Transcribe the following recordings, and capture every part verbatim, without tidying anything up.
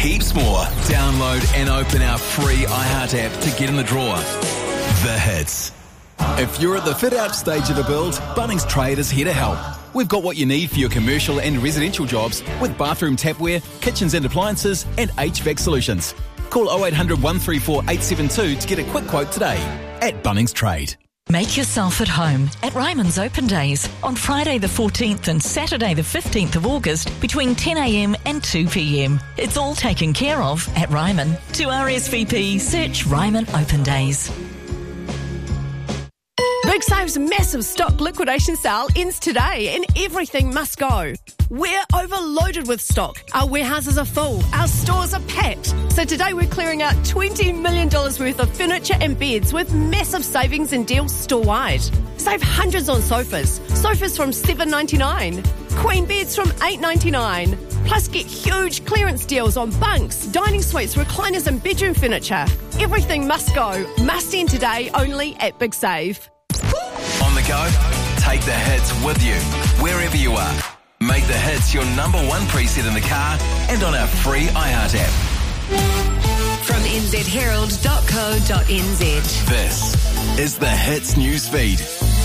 heaps more. Download and open our free iHeart app to get in the draw. The Hits. If you're at the fit-out stage of a build, Bunnings Trade is here to help. We've got what you need for your commercial and residential jobs with bathroom tapware, kitchens and appliances, and H V A C solutions. Call oh eight hundred, one three four, eight seven two to get a quick quote today at Bunnings Trade. Make yourself at home at Ryman's Open Days on Friday the fourteenth and Saturday the fifteenth of August between ten a.m. and two p.m. It's all taken care of at Ryman. To R S V P, search Ryman Open Days. Big Save's massive stock liquidation sale ends today and everything must go. We're overloaded with stock. Our warehouses are full. Our stores are packed. So today we're clearing out twenty million dollars worth of furniture and beds with massive savings and deals store-wide. Save hundreds on sofas. Sofas from seven dollars ninety-nine. Queen beds from eight dollars ninety-nine. Plus get huge clearance deals on bunks, dining suites, recliners and bedroom furniture. Everything must go. Must end today only at Big Save. On the go? Take the hits with you, wherever you are. Make the hits your number one preset in the car and on our free iHeart app. From n z herald dot co dot n z. This is the Hits news feed.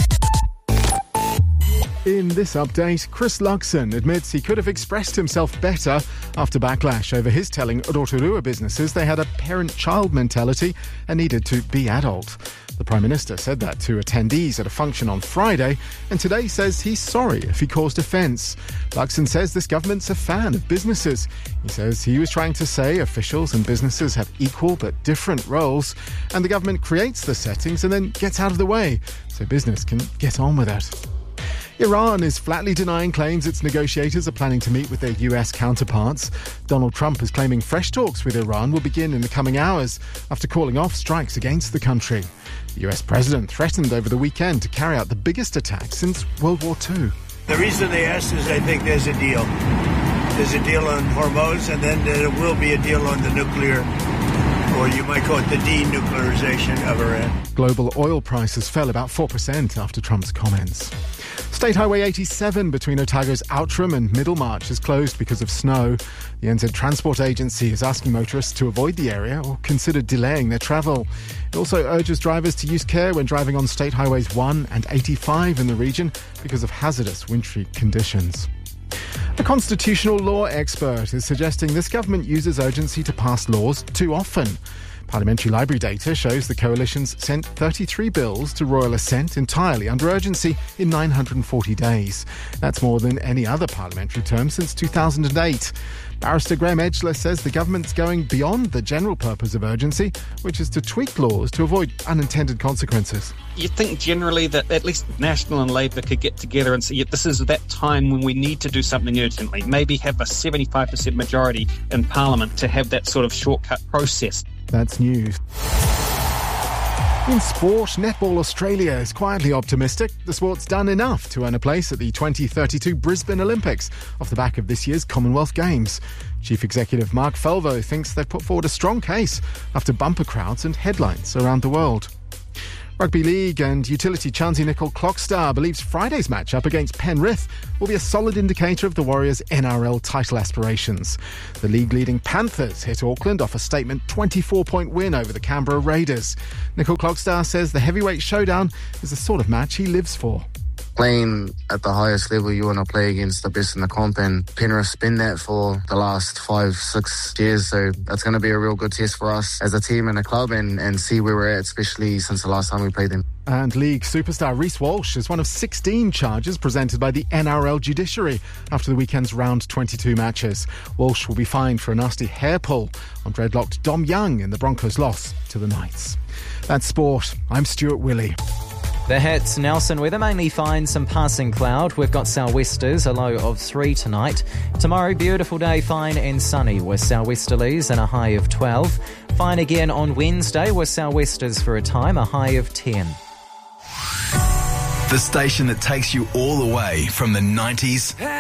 In this update, Chris Luxon admits he could have expressed himself better after backlash over his telling Rotorua businesses they had a parent-child mentality and needed to be adult. The Prime Minister said that to attendees at a function on Friday, and today says he's sorry if he caused offence. Luxon says this government's a fan of businesses. He says he was trying to say officials and businesses have equal but different roles, and the government creates the settings and then gets out of the way so business can get on with it. Iran is flatly denying claims its negotiators are planning to meet with their U S counterparts. Donald Trump is claiming fresh talks with Iran will begin in the coming hours after calling off strikes against the country. The U S president threatened over the weekend to carry out the biggest attack since World War Two. The reason they asked is I think there's a deal. There's a deal on Hormuz, and then there will be a deal on the nuclear, or you might call it the denuclearization of Iran. Global oil prices fell about four percent after Trump's comments. State Highway eighty-seven between Otago's Outram and Middlemarch is closed because of snow. The N Z Transport Agency is asking motorists to avoid the area or consider delaying their travel. It also urges drivers to use care when driving on State Highways one and eighty-five in the region because of hazardous wintry conditions. A constitutional law expert is suggesting this government uses urgency to pass laws too often. Parliamentary Library data shows the coalition's sent thirty-three bills to royal assent entirely under urgency in nine hundred forty days. That's more than any other parliamentary term since two thousand eight. Barrister Graham Edgler says the government's going beyond the general purpose of urgency, which is to tweak laws to avoid unintended consequences. You'd think generally that at least National and Labour could get together and say, yeah, this is that time when we need to do something urgently. Maybe have a seventy-five percent majority in Parliament to have that sort of shortcut process. That's news. In sport, Netball Australia is quietly optimistic the sport's done enough to earn a place at the twenty thirty-two Brisbane Olympics off the back of this year's Commonwealth Games. Chief Executive Mark Felvo thinks they've put forward a strong case after bumper crowds and headlines around the world. Rugby League and utility Chansey Nicol Clockstar believes Friday's matchup against Penrith will be a solid indicator of the Warriors' N R L title aspirations. The league-leading Panthers hit Auckland off a statement twenty-four point win over the Canberra Raiders. Nicol Clockstar says the heavyweight showdown is the sort of match he lives for. Playing at the highest level, you want to play against the best in the comp, and Penrith's been that for the last five, six years, so that's going to be a real good test for us as a team and a club, and, and see where we're at, especially since the last time we played them. And league superstar Reece Walsh is one of sixteen charges presented by the N R L judiciary after the weekend's round twenty-two matches. Walsh will be fined for a nasty hair pull on dreadlocked Dom Young in the Broncos' loss to the Knights. That's sport. I'm Stuart Willey. The Hits, Nelson weather, mainly fine, some passing cloud. We've got sou'westers, a low of three tonight. Tomorrow, beautiful day, fine and sunny with sou'westerlies and a high of twelve. Fine again on Wednesday with sou'westers for a time, a high of ten. The station that takes you all the way from the nineties